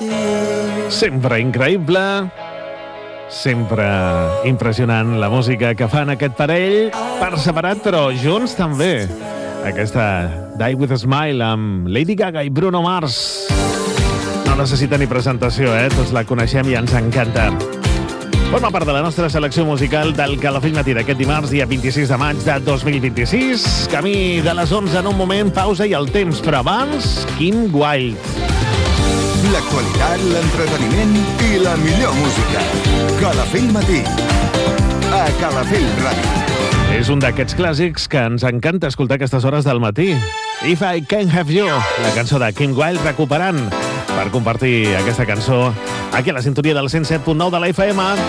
Sempre increïble, sempre impressionant la música que fan aquest parell, per separat però junts també. Aquesta Die With A Smile amb Lady Gaga i Bruno Mars. No necessita ni presentació, tots la coneixem i ens encanta. Forma part de la nostra selecció musical del Calafell Matí d'aquest dimarts, dia 26 de maig de 2026. Camí de les 11 en un moment, pausa i el temps, però abans, Kim Wilde. L'actualitat, l'entreteniment i la millor música. Calafell Matí, a Calafell Ràdio. És un d'aquests clàssics que ens encanta escoltar a aquestes hores del matí. If I Can Have You, la cançó de Kim Wilde recuperant per compartir aquesta cançó aquí a la sintonia del 107.9 de la FM.